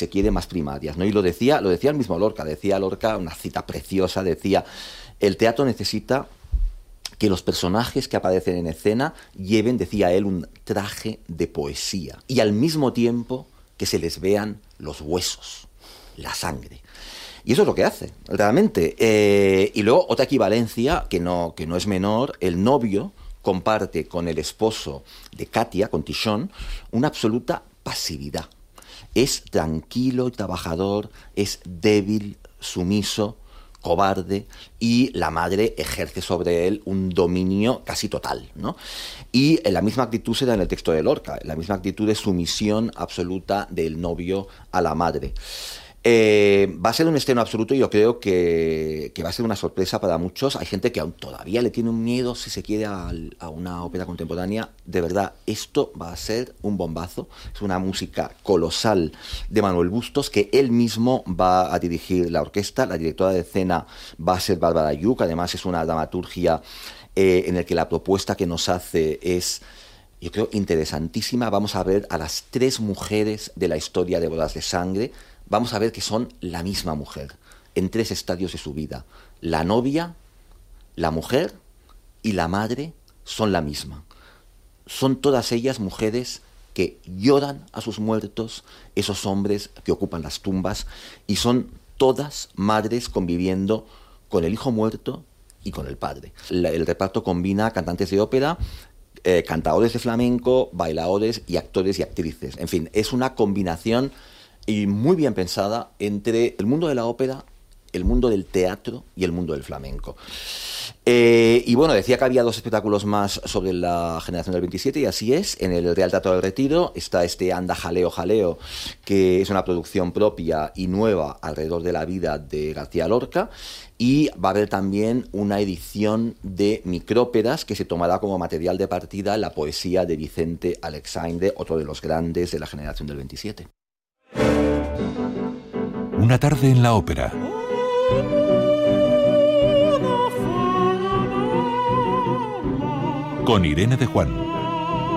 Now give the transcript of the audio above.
se quiere, más primarias, ¿no? Y lo decía el mismo Lorca, una cita preciosa, decía: el teatro necesita que los personajes que aparecen en escena lleven, decía él, un traje de poesía, y al mismo tiempo que se les vean los huesos, la sangre. Y eso es lo que hace, realmente. Y luego, otra equivalencia, que no es menor: el novio comparte con el esposo de Katia, con Tichón, una absoluta pasividad. Es tranquilo y trabajador, es débil, sumiso, cobarde, y la madre ejerce sobre él un dominio casi total, ¿no? Y la misma actitud se da en el texto de Lorca, la misma actitud de sumisión absoluta del novio a la madre. Va a ser un estreno absoluto y yo creo que va a ser una sorpresa para muchos. Hay gente que aún todavía le tiene un miedo, si se quiere, a una ópera contemporánea. De verdad, esto va a ser un bombazo. Es una música colosal de Manuel Bustos, que él mismo va a dirigir la orquesta. La directora de escena va a ser Bárbara Ayuk. Además, es una dramaturgia en la que la propuesta que nos hace es, yo creo, interesantísima. Vamos a ver a las 3 mujeres de la historia de Bodas de Sangre. Vamos a ver que son la misma mujer, en 3 estadios de su vida. La novia, la mujer y la madre son la misma. Son todas ellas mujeres que lloran a sus muertos, esos hombres que ocupan las tumbas, y son todas madres conviviendo con el hijo muerto y con el padre. El reparto combina cantantes de ópera, cantadores de flamenco, bailadores y actores y actrices. En fin, es una combinación y muy bien pensada entre el mundo de la ópera, el mundo del teatro y el mundo del flamenco. Y bueno, decía que había 2 espectáculos más sobre la generación del 27, y así es. En el Real Teatro del Retiro está este Anda Jaleo Jaleo, que es una producción propia y nueva alrededor de la vida de García Lorca, y va a haber también una edición de micróperas que se tomará como material de partida la poesía de Vicente Aleixandre, otro de los grandes de la generación del 27. Una tarde en la ópera. Con Irene de Juan.